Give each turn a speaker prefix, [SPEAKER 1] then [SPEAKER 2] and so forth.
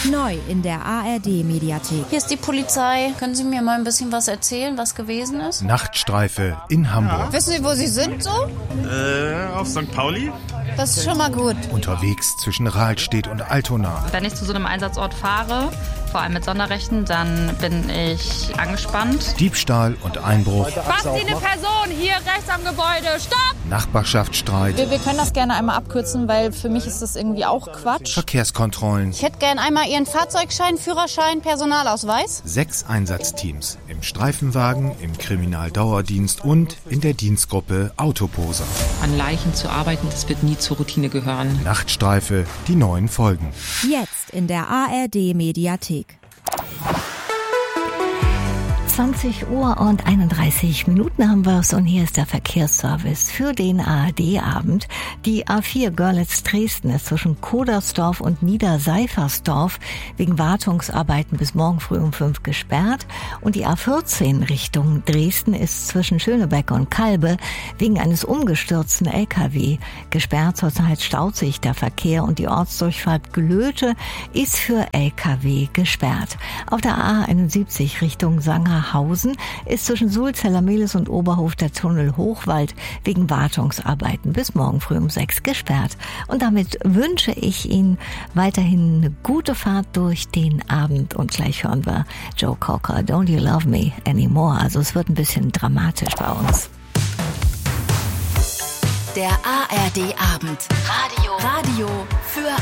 [SPEAKER 1] Neu in der ARD-Mediathek.
[SPEAKER 2] Hier ist die Polizei. Können Sie mir mal ein bisschen was erzählen, was gewesen ist?
[SPEAKER 3] Nachtstreife in Hamburg.
[SPEAKER 4] Ja. Wissen Sie, wo Sie sind so?
[SPEAKER 5] Auf St. Pauli.
[SPEAKER 4] Das ist schon mal gut.
[SPEAKER 3] Unterwegs zwischen Rahlstedt und Altona.
[SPEAKER 6] Wenn ich zu so einem Einsatzort fahre, vor allem mit Sonderrechten, dann bin ich angespannt.
[SPEAKER 3] Diebstahl und Einbruch.
[SPEAKER 7] Was, eine Person hier rechts am Gebäude? Stopp!
[SPEAKER 3] Nachbarschaftsstreit.
[SPEAKER 4] Wir können das gerne einmal abkürzen, weil für mich ist das irgendwie auch Quatsch.
[SPEAKER 3] Verkehrskontrollen.
[SPEAKER 2] Ich hätte gern einmal Ihren Fahrzeugschein, Führerschein, Personalausweis.
[SPEAKER 3] 6 Einsatzteams. Im Streifenwagen, im Kriminaldauerdienst und in der Dienstgruppe Autoposer.
[SPEAKER 8] An Leichen zu arbeiten, das wird nie zur Routine gehören.
[SPEAKER 3] Nachtstreife, die neuen Folgen.
[SPEAKER 1] Jetzt in der ARD-Mediathek.
[SPEAKER 9] 20 Uhr und 31 Minuten haben wir es und hier ist der Verkehrsservice für den ARD-Abend. Die A4 Görlitz-Dresden ist zwischen Kodersdorf und Niederseifersdorf wegen Wartungsarbeiten bis morgen früh um 5 gesperrt und die A14 Richtung Dresden ist zwischen Schönebeck und Kalbe wegen eines umgestürzten LKW gesperrt. Zurzeit staut sich der Verkehr und die Ortsdurchfahrt Glöte ist für LKW gesperrt. Auf der A71 Richtung Sangerhausen ist zwischen Sulzeller-Mehlis und Oberhof der Tunnel Hochwald wegen Wartungsarbeiten bis morgen früh um 6 gesperrt. Und damit wünsche ich Ihnen weiterhin eine gute Fahrt durch den Abend. Und gleich hören wir Joe Cocker, Don't You Love Me Anymore. Also es wird ein bisschen dramatisch bei uns.
[SPEAKER 1] Der ARD-Abend. Radio für